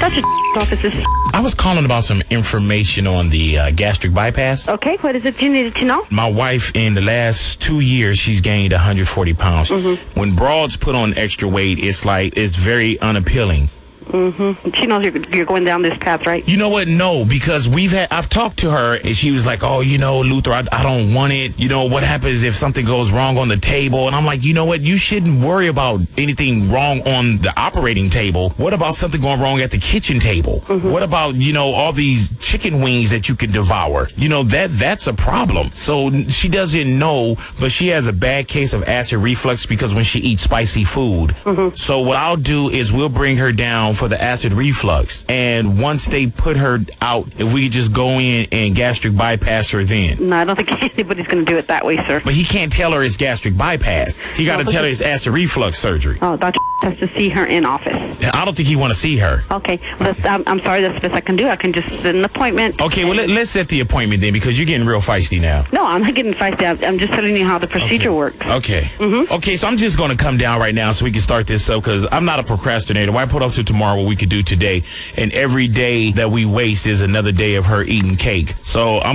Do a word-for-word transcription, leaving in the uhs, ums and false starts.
Doctor office is... I was calling about some information on the uh, gastric bypass. Okay, what is it you needed to know? My wife, in the last two years, she's gained one hundred forty pounds. Mm-hmm. When broads put on extra weight, it's like, it's very unappealing. Mm-hmm. She knows you're, you're going down this path, right? You know what? No, because we've had, I've talked to her and she was like, oh, you know, Luther, I, I don't want it. You know, what happens if something goes wrong on the table? And I'm like, you know what? You shouldn't worry about anything wrong on the operating table. What about something going wrong at the kitchen table? Mm-hmm. What about, you know, all these chicken wings that you could devour? You know, that that's a problem. So she doesn't know, but she has a bad case of acid reflux because when she eats spicy food. Mm-hmm. So what I'll do is we'll bring her down for the acid reflux, and once they put her out, if we could just go in and gastric bypass her then. No, I don't think anybody's going to do it that way, sir. But he can't tell her it's gastric bypass. He got to no, tell her it's acid reflux surgery. Oh, Doctor has to see her in office. I don't think he want to see her. Okay, well, I'm, I'm sorry, that's the best I can do. I can just set an appointment. Okay, well, let, let's set the appointment then, because you're getting real feisty now. No, I'm not getting feisty. I'm, I'm just telling you how the procedure okay. works. Okay. Mm-hmm. Okay, so I'm just going to come down right now so we can start this up, because I'm not a procrastinator. Why put off to tomorrow what we could do today? And every day that we waste is another day of her eating cake. So I'm